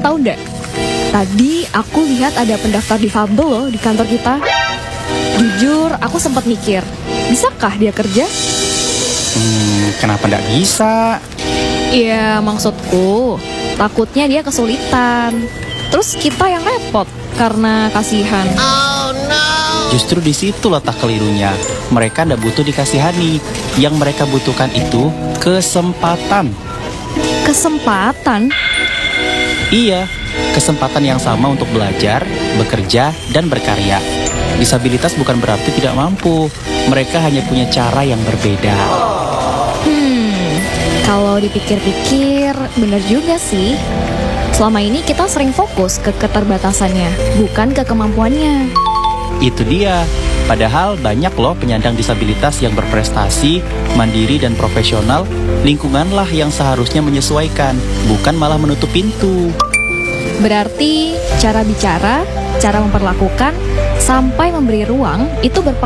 tahu nggak? Tadi aku lihat ada pendaftar difabel loh di kantor kita. Jujur, aku sempat mikir, bisakah dia kerja? Kenapa nggak bisa? Iya, maksudku, takutnya dia kesulitan. Terus kita yang repot karena kasihan. Justru di situ letak kelirunya. Mereka nggak butuh dikasihani. Yang mereka butuhkan itu kesempatan. Kesempatan? Iya, kesempatan yang sama untuk belajar, bekerja, dan berkarya. Disabilitas bukan berarti tidak mampu. Mereka hanya punya cara yang berbeda. Kalau dipikir-pikir, benar juga sih. Selama ini kita sering fokus ke keterbatasannya, bukan ke kemampuannya. Itu dia. Padahal banyak loh penyandang disabilitas yang berprestasi, mandiri dan profesional. Lingkunganlah yang seharusnya menyesuaikan, bukan malah menutup pintu. Berarti cara bicara, cara memperlakukan, sampai memberi ruang itu berpengaruh